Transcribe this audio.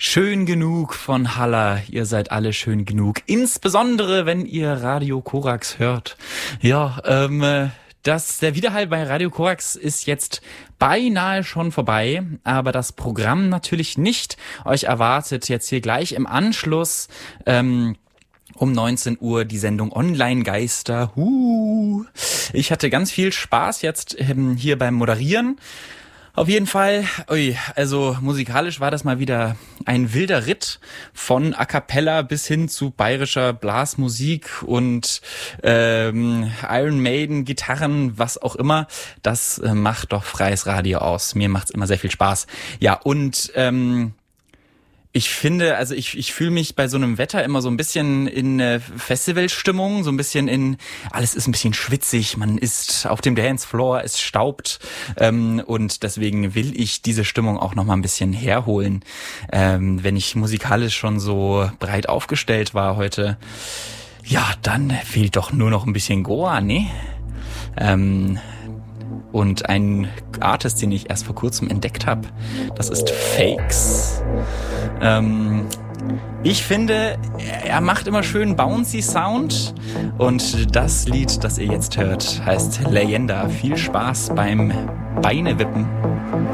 Schön genug von Halla, ihr seid alle schön genug. Insbesondere, wenn ihr Radio Korax hört. Ja, der Widerhall bei Radio Korax ist jetzt beinahe schon vorbei, aber das Programm natürlich nicht. Euch erwartet jetzt hier gleich im Anschluss um 19 Uhr die Sendung Online-Geister. Ich hatte ganz viel Spaß jetzt hier beim Moderieren. Auf jeden Fall, also musikalisch war das mal wieder ein wilder Ritt von A Cappella bis hin zu bayerischer Blasmusik und Iron Maiden, Gitarren, was auch immer. Das macht doch freies Radio aus. Mir macht's immer sehr viel Spaß. Ja, und ich finde, also ich fühle mich bei so einem Wetter immer so ein bisschen in Festivalstimmung, so ein bisschen alles ist ein bisschen schwitzig, man ist auf dem Dancefloor, es staubt und deswegen will ich diese Stimmung auch noch mal ein bisschen herholen. Wenn ich musikalisch schon so breit aufgestellt war heute, ja, dann fehlt doch nur noch ein bisschen Goa, ne? Und ein Artist, den ich erst vor kurzem entdeckt habe, das ist Fakes. Ich finde, er macht immer schön bouncy Sound und das Lied, das ihr jetzt hört, heißt Leyenda. Viel Spaß beim Beinewippen.